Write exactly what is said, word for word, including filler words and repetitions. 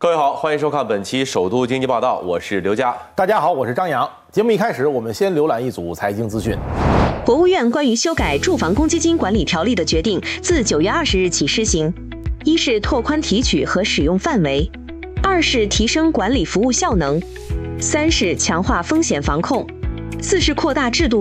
各位好，欢迎收看本期首都经济报道，我是刘佳。 大家好，我是张扬。节目一开始，我们先浏览一组财经资讯。 国务院关于修改住房公积金管理条例的决定自九月二十日起施行。一是拓宽提取和使用范围，二是提升管理服务效能，三是强化风险防控，四是扩大制度